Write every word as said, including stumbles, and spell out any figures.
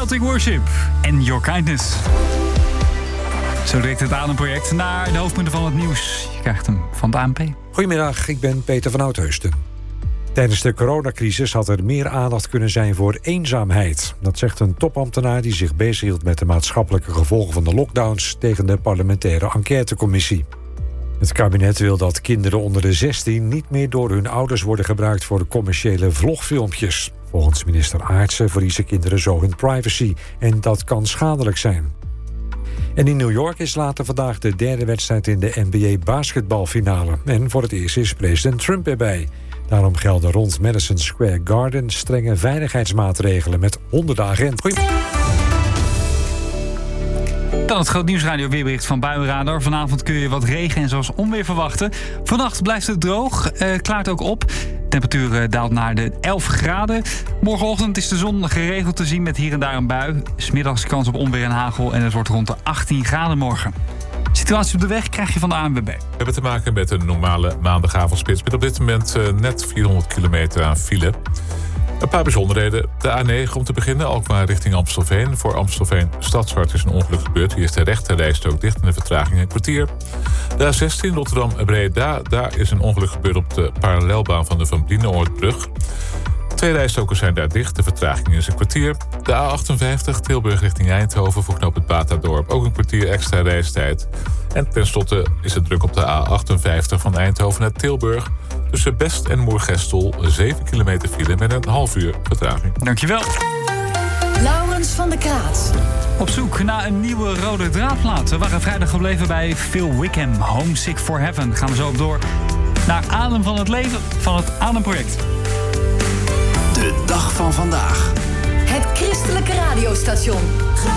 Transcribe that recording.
Celtic Worship en Your Kindness. Zo direct het Ademproject naar de hoofdpunten van het nieuws. Je krijgt hem van het A N P. Goedemiddag, ik ben Peter van Oudheusden. Tijdens de coronacrisis had er meer aandacht kunnen zijn voor eenzaamheid. Dat zegt een topambtenaar die zich bezighield met de maatschappelijke gevolgen van de lockdowns tegen de parlementaire enquêtecommissie. Het kabinet wil dat kinderen onder de zestien niet meer door hun ouders worden gebruikt voor commerciële vlogfilmpjes. Volgens minister Aartsen verliezen kinderen zo hun privacy en dat kan schadelijk zijn. En in New York is later vandaag de derde wedstrijd in de N B A basketbalfinale. En voor het eerst is president Trump erbij. Daarom gelden rond Madison Square Garden strenge veiligheidsmaatregelen met honderden agenten. Goeie... Dan het groot nieuwsradio weerbericht van Buienradar. Vanavond kun je wat regen en zelfs onweer verwachten. Vannacht blijft het droog, uh, klaart ook op. De temperatuur uh, daalt naar de elf graden. Morgenochtend is de zon geregeld te zien met hier en daar een bui. 'S Middags kans op onweer en hagel en het wordt rond de achttien graden morgen. Situatie op de weg krijg je van de A N W B. We hebben te maken met een normale maandagavondspits met op dit moment uh, net vierhonderd kilometer aan file. Een paar bijzonderheden. De A negen om te beginnen, Alkmaar richting Amstelveen. Voor Amstelveen Stadshart is een ongeluk gebeurd. Hier is de rechterrijstrook dicht en de vertraging een kwartier. De A zestien Rotterdam-Breda. Daar is een ongeluk gebeurd op de parallelbaan van de Van Brienenoordbrug. Twee rijstroken zijn daar dicht, de vertraging is een kwartier. De A achtenvijftig Tilburg richting Eindhoven voor knooppunt Batadorp. Ook een kwartier extra reistijd. En tenslotte is het druk op de A achtenvijftig van Eindhoven naar Tilburg. Tussen Best en Moergestel zeven kilometer file met een half uur vertraging. Dankjewel. Laurens van der Kraat. Op zoek naar een nieuwe rode draadplaat. We waren vrijdag gebleven bij Phil Wickham. Homesick for Heaven. Gaan we zo op door naar Adem van het Leven van het Ademproject. De dag van vandaag. Het christelijke radiostation.